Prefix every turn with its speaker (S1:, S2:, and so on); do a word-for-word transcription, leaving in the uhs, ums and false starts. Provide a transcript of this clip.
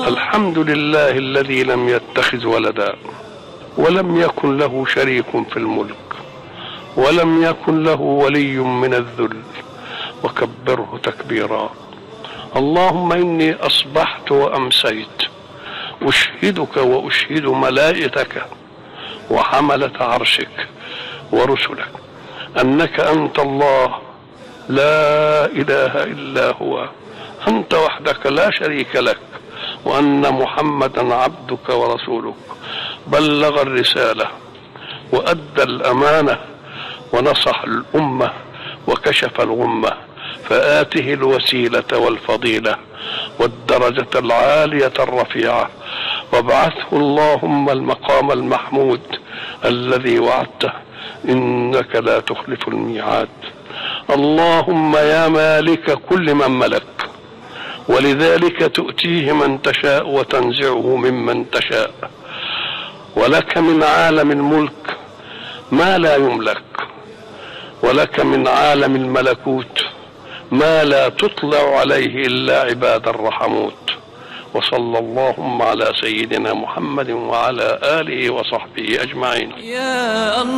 S1: الحمد لله الذي لم يتخذ ولدا ولم يكن له شريك في الملك ولم يكن له ولي من الذل وكبره تكبيرا. اللهم إني أصبحت وأمسيت أشهدك وأشهد ملائكتك وحملة عرشك ورسلك أنك أنت الله لا إله إلا هو، أنت وحدك لا شريك لك، وأن محمدا عبدك ورسولك، بلغ الرسالة وأدى الأمانة ونصح الأمة وكشف الغمة، فآته الوسيلة والفضيلة والدرجة العالية الرفيعة، وابعثه اللهم المقام المحمود الذي وعدته إنك لا تخلف الميعاد. اللهم يا مالك كل من ملك، ولذلك تؤتيه من تشاء وتنزعه ممن تشاء، ولك من عالم الملك ما لا يملك، ولك من عالم الملكوت ما لا تطلع عليه إلا عباد الرحموت. وصلى اللهم على سيدنا محمد وعلى آله وصحبه أجمعين. يا الله.